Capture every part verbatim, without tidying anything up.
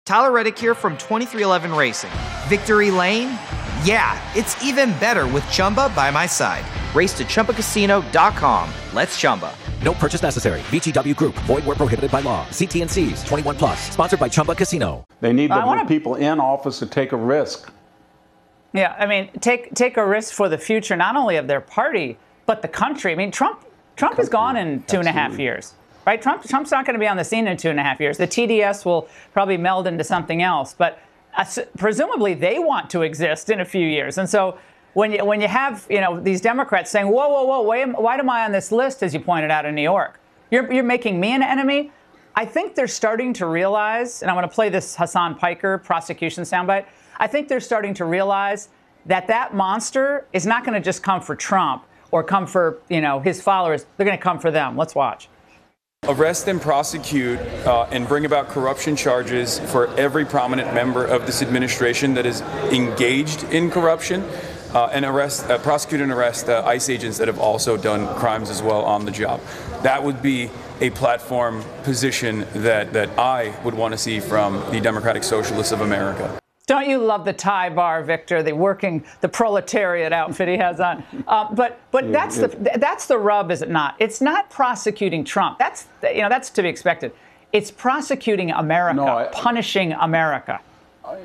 Tyler Reddick here from twenty-three eleven Racing. Victory Lane? Yeah, it's even better with Chumba by my side. Race to Chumba Casino dot com. Let's Chumba. No purchase necessary. V G W Group. Void where prohibited by law. See T N Cs. twenty-one plus. Sponsored by Chumba Casino. They need the wanna... people in office to take a risk. Yeah, I mean, take take a risk for the future, not only of their party, but the country. I mean, Trump Trump country. is gone in two Absolutely. and a half years. Right? Trump, Trump's not going to be on the scene in two and a half years. The T D S will probably meld into something else. But uh, presumably they want to exist in a few years. And so when you, when you have, you know, these Democrats saying, whoa, whoa, whoa, why am, why am I on this list, as you pointed out in New York? You're, you're making me an enemy? I think they're starting to realize, and I'm going to play this Hassan Piker prosecution soundbite. I think they're starting to realize that that monster is not going to just come for Trump or come for, you know, his followers. They're going to come for them. Let's watch. Arrest and prosecute uh, and bring about corruption charges for every prominent member of this administration that is engaged in corruption, uh, and arrest, uh, prosecute and arrest uh, ICE agents that have also done crimes as well on the job. That would be a platform position that, that I would want to see from the Democratic Socialists of America. Don't you love the tie bar, Victor? The working, the proletariat outfit he has on. Uh, but but that's the that's the rub, is it not? It's not prosecuting Trump. That's you know that's to be expected. It's prosecuting America, no, I, punishing America. I,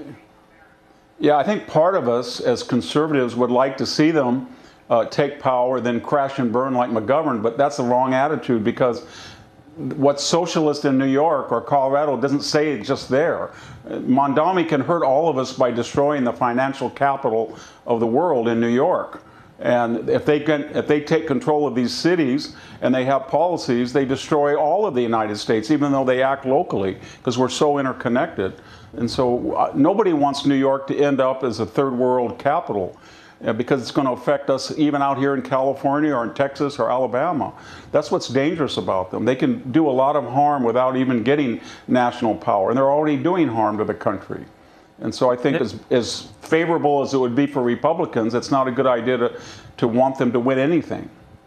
yeah, I think part of us as conservatives would like to see them uh, take power, then crash and burn like McGovern. But that's the wrong attitude, because what's socialist in New York or Colorado doesn't say it just there. Mondami can hurt all of us by destroying the financial capital of the world in New York. And if they can, if they take control of these cities and they have policies, they destroy all of the United States, even though they act locally, because we're so interconnected. And so uh, nobody wants New York to end up as a third world capital, uh, because it's going to affect us even out here in California or in Texas or Alabama. That's what's dangerous about them. They can do a lot of harm without even getting national power, and they're already doing harm to the country. And so I think as, as favorable as it would be for Republicans, it's not a good idea to, to want them to win anything.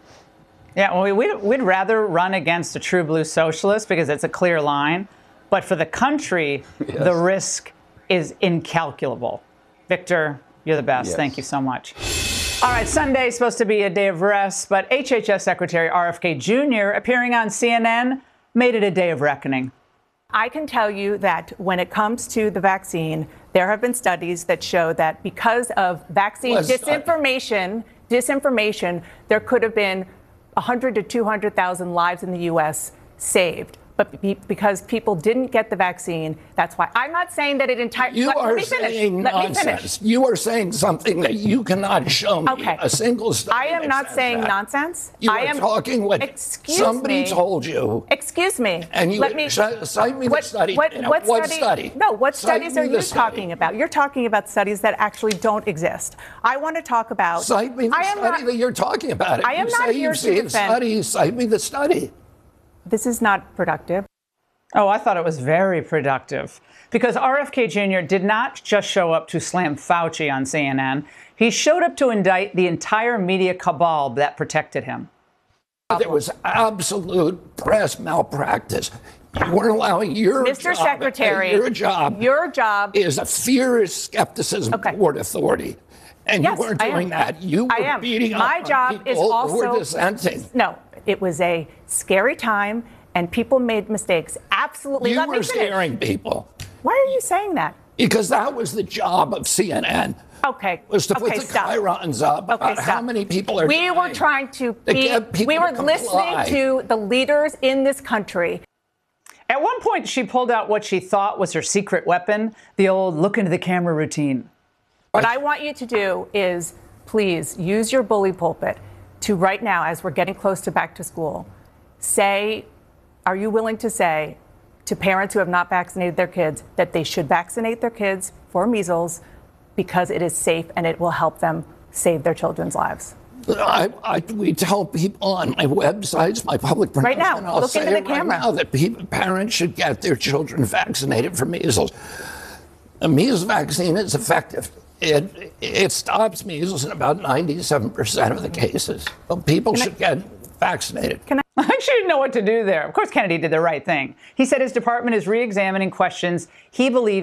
Yeah, well, we'd, we'd rather run against a true blue socialist because it's a clear line. But for the country, yes. the risk is incalculable. Victor, you're the best. Yes. Thank you so much. All right, Sunday is supposed to be a day of rest, but H H S Secretary R F K Junior appearing on C N N made it a day of reckoning. I can tell you that when it comes to the vaccine, there have been studies that show that because of vaccine Let's disinformation, start. disinformation, there could have been one hundred to two hundred thousand lives in the U S saved. But be, because people didn't get the vaccine, that's why. I'm not saying that it entirely. You let, are let me saying let nonsense. You are saying something that you cannot show me okay. a single study. I am not saying that. nonsense. You I are am talking what excuse somebody me. told you. Excuse me. And you let me cite me what, the study. What, what, what study, study? No, what cite studies are you study. talking about? You're talking about studies that actually don't exist. I want to talk about. Cite me the I am study not, that you're talking about. I am you not say here you to see defend. Study, cite me the study. This is not productive. Oh, I thought it was very productive, because R F K Junior did not just show up to slam Fauci on C N N. He showed up to indict the entire media cabal that protected him. There was absolute press malpractice. You weren't allowing your Mister job. Secretary, your job. Your job is a fierce skepticism okay. toward authority. And yes, you weren't I doing am. that. You I were am. beating My up job on people is also, who were dissenting. No, it was a scary time, and people made mistakes. Absolutely. You Let were me finish. scaring people. Why are you saying that? Because that was the job of C N N. Okay. Was to okay, put the stop. chyrons up okay, about stop. how many people are We dying. were trying to To be, get people we were to listening comply. to the leaders in this country. At one point, she pulled out what she thought was her secret weapon, the old look into the camera routine. What I want you to do is please use your bully pulpit to right now, as we're getting close to back to school, say, are you willing to say to parents who have not vaccinated their kids that they should vaccinate their kids for measles because it is safe and it will help them save their children's lives? I, I, we tell people on my websites, my public right now, I'll look say into the it right camera. now that people, parents should get their children vaccinated for measles. A measles vaccine is effective. It it stops measles in about ninety-seven percent of the cases. So people Can should I, get vaccinated. Can I? I didn't know what to do there. Of course, Kennedy did the right thing. He said his department is re-examining questions he believes